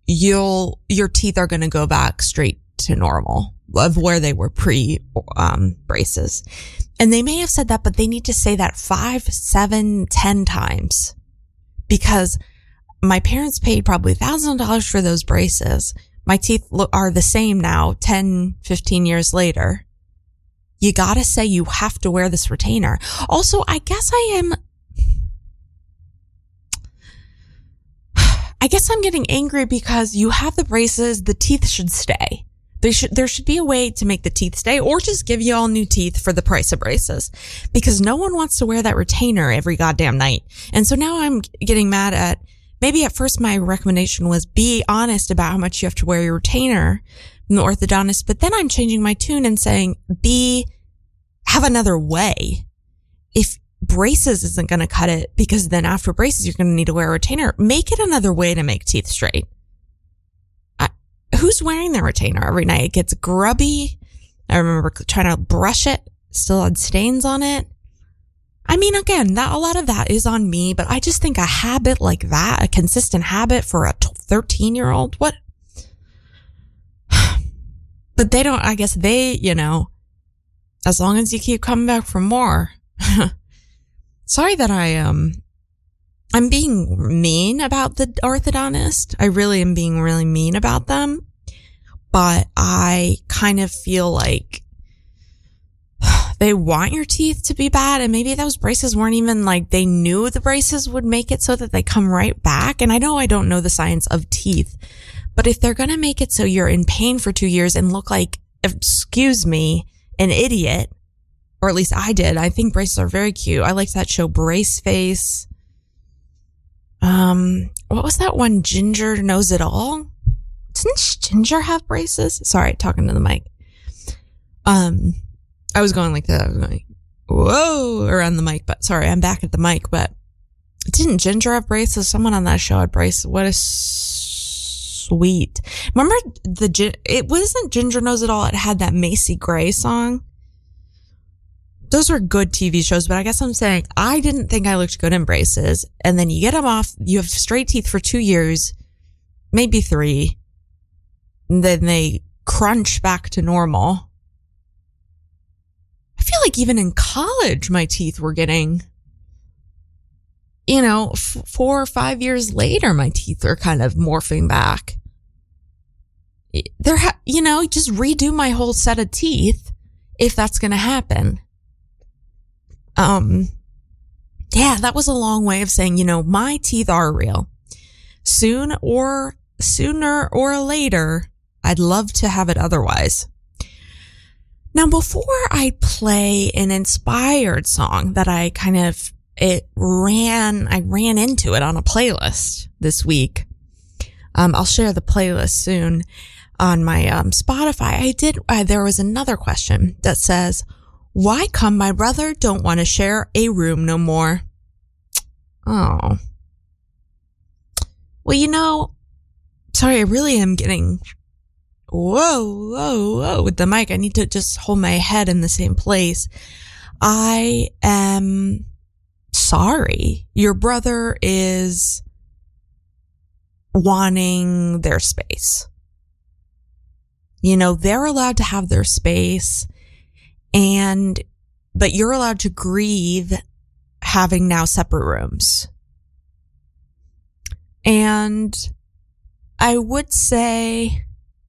your teeth are going to go back straight to normal of where they were pre braces. And they may have said that, but they need to say that 5, 7, 10 times, because my parents paid probably $1,000 for those braces. My teeth are the same now, 10, 15 years later. You gotta say you have to wear this retainer. Also, I guess I'm getting angry because you have the braces, the teeth should stay. There should be a way to make the teeth stay, or just give you all new teeth for the price of braces, because no one wants to wear that retainer every goddamn night. And so now I'm getting mad at, maybe at first my recommendation was be honest about how much you have to wear your retainer from the orthodontist, but then I'm changing my tune and saying have another way. If braces isn't going to cut it, because then after braces you're going to need to wear a retainer, make it another way to make teeth straight. Who's wearing their retainer every night? It gets grubby. I remember trying to brush it, still had stains on it. I mean, again, a lot of that is on me, but I just think a habit like that, a consistent habit for a 13-year-old, what? But they don't, I guess they, as long as you keep coming back for more. Sorry that I'm being mean about the orthodontist. I really am being really mean about them. But I kind of feel like they want your teeth to be bad. And maybe those braces weren't even like, they knew the braces would make it so that they come right back. And I know I don't know the science of teeth, but if they're going to make it so you're in pain for 2 years and look like, excuse me, an idiot, or at least I did. I think braces are very cute. I liked that show Brace Face. What was that one? Ginger Knows It All? Didn't Ginger have braces? Sorry, talking to the mic. I was going like that. I was going, whoa, around the mic, but sorry, I'm back at the mic, but didn't Ginger have braces? Someone on that show had braces. What a sweet. Remember it wasn't Ginger Knows It All. It had that Macy Gray song. Those were good TV shows, but I guess I'm saying I didn't think I looked good in braces. And then you get them off, you have straight teeth for 2 years, maybe 3. And then they crunch back to normal. I feel like even in college, my teeth were getting, 4 or 5 years later, my teeth are kind of morphing back. Just redo my whole set of teeth if that's going to happen. Yeah, that was a long way of saying, my teeth are real. Sooner or later, I'd love to have it otherwise. Now, before I play an inspired song that I ran into it on a playlist this week. I'll share the playlist soon on my Spotify. There was another question that says, why come my brother don't want to share a room no more? Oh. Well, sorry, I really am getting whoa with the mic. I need to just hold my head in the same place. I am sorry. Your brother is wanting their space. They're allowed to have their space. But you're allowed to grieve having now separate rooms. And I would say,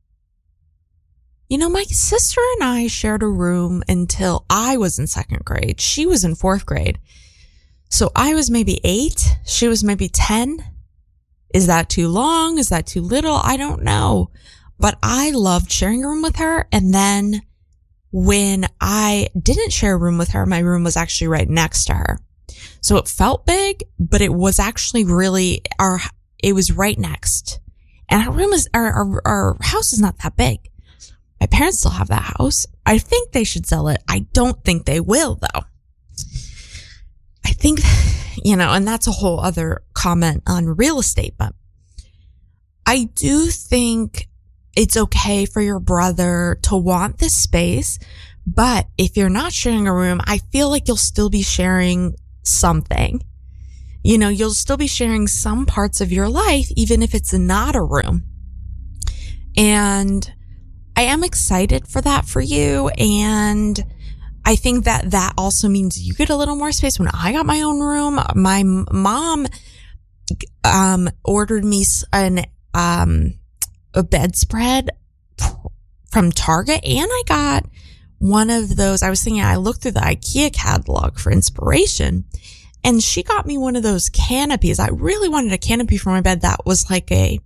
my sister and I shared a room until I was in 2nd grade. She was in 4th grade. So I was maybe 8. She was maybe 10. Is that too long? Is that too little? I don't know. But I loved sharing a room with her. And then when I didn't share a room with her, my room was actually right next to her. So it felt big, but it was actually it was right next. And our house is not that big. My parents still have that house. I think they should sell it. I don't think they will, though. I think, and that's a whole other comment on real estate, but I do think it's okay for your brother to want this space, but if you're not sharing a room, I feel like you'll still be sharing something. You'll still be sharing some parts of your life, even if it's not a room. And I am excited for that for you. And I think that also means you get a little more space. When I got my own room, my mom ordered me a bedspread from Target, and I got one of those. I was thinking, I looked through the IKEA catalog for inspiration, and she got me one of those canopies. I really wanted a canopy for my bed that was like a,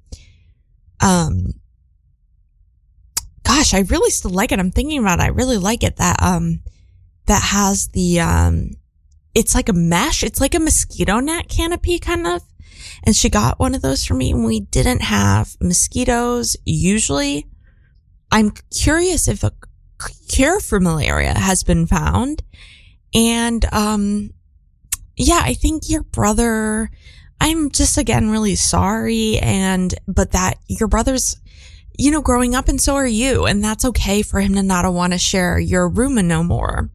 gosh, I really still like it. I'm thinking about it. I really like it. That has the, it's like a mesh. It's like a mosquito net canopy kind of. And she got one of those for me, and we didn't have mosquitoes usually. I'm curious if a cure for malaria has been found. And, yeah, I think your brother, I'm just again really sorry. But that your brother's, growing up, and so are you. And that's okay for him to not want to share your room no more.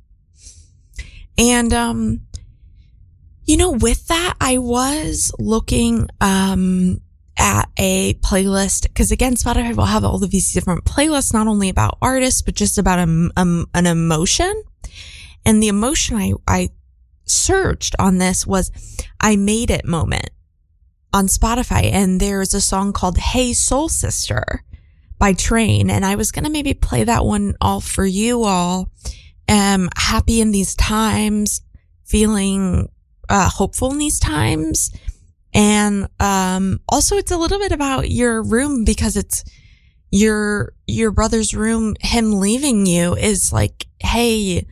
And, with that, I was looking, at a playlist, because again, Spotify will have all of these different playlists, not only about artists, but just about an emotion. And the emotion I searched on this was I Made It moment on Spotify. And there's a song called Hey Soul Sister by Train. And I was going to maybe play that one all for you all. Happy in these times, feeling hopeful in these times. And also it's a little bit about your room, because it's your brother's room. Him leaving you is like, hey,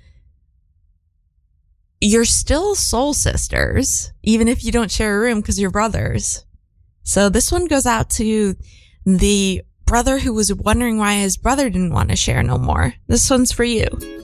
you're still soul sisters, even if you don't share a room, because you're brothers. So this one goes out to the brother who was wondering why his brother didn't want to share no more. This one's for you.